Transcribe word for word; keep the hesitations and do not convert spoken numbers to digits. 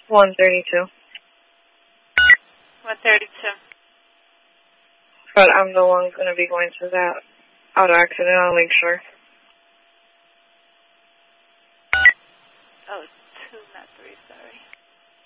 one thirty-two. one thirty-two. But I'm the one going to be going through that auto accident on Lakeshore. Oh, two, not three, sorry.